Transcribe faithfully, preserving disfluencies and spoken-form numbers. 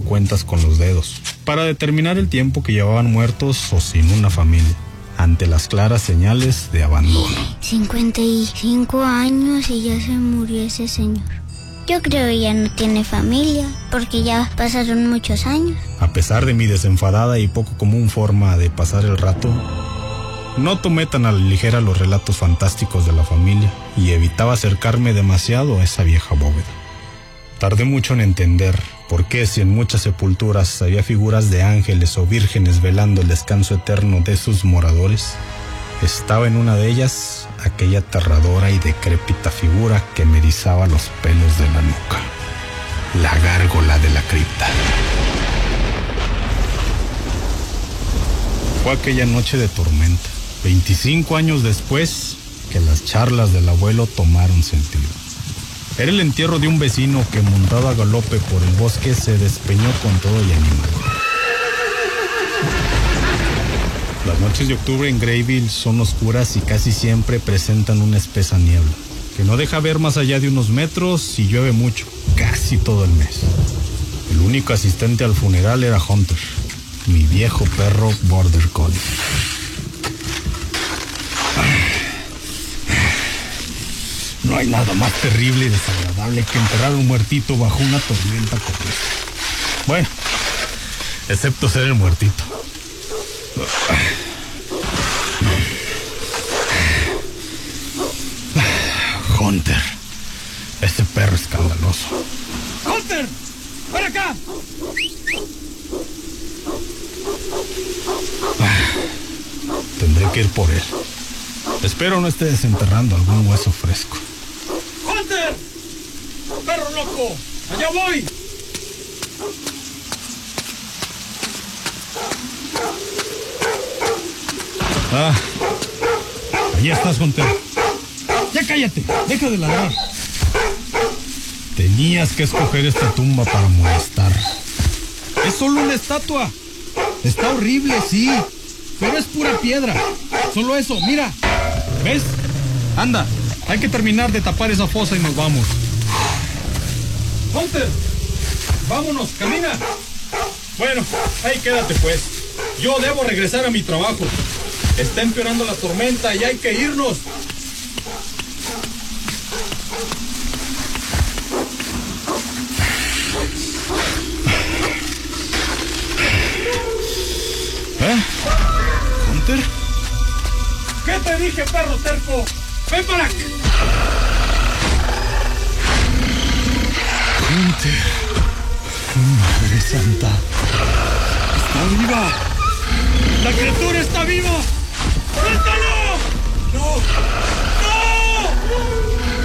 cuentas con los dedos para determinar el tiempo que llevaban muertos o sin una familia, ante las claras señales de abandono. cincuenta y cinco años y ya se murió ese señor. Yo creo que ya no tiene familia, porque ya pasaron muchos años. A pesar de mi desenfadada y poco común forma de pasar el rato, no tomé tan a la ligera los relatos fantásticos de la familia y evitaba acercarme demasiado a esa vieja bóveda. Tardé mucho en entender por qué, si en muchas sepulturas había figuras de ángeles o vírgenes velando el descanso eterno de sus moradores, estaba en una de ellas aquella aterradora y decrépita figura que me erizaba los pelos de la nuca, la gárgola de la cripta. Fue aquella noche de tormenta, veinticinco años después, que las charlas del abuelo tomaron sentido. Era el entierro de un vecino que, montado a galope por el bosque, se despeñó con todo y animal. Las noches de octubre en Grayville son oscuras y casi siempre presentan una espesa niebla, que no deja ver más allá de unos metros y llueve mucho, casi todo el mes. El único asistente al funeral era Hunter, mi viejo perro Border Collie. No hay nada más terrible y desagradable que enterrar a un muertito bajo una tormenta como esta. Bueno, excepto ser el muertito. Hunter, ese perro escandaloso. ¡Hunter! ¡Ven acá! Tendré que ir por él. Espero no esté desenterrando algún hueso fresco. ¡Hunter! ¡Perro loco! ¡Allá voy! Ah, allí estás, Hunter. Ya cállate, deja de ladrar. Tenías que escoger esta tumba para molestar. Es solo una estatua. Está horrible, sí, pero es pura piedra. Solo eso, mira. ¿Ves? Anda, hay que terminar de tapar esa fosa y nos vamos. Hunter, vámonos, camina. Bueno, ahí quédate pues. Yo debo regresar a mi trabajo. Está empeorando la tormenta y hay que irnos. ¿Eh? ¿Hunter? ¿Qué te dije, perro terco? ¡Ven para acá! Hunter. Madre santa. ¡Está viva! ¡La criatura está viva! ¡Suéltalo!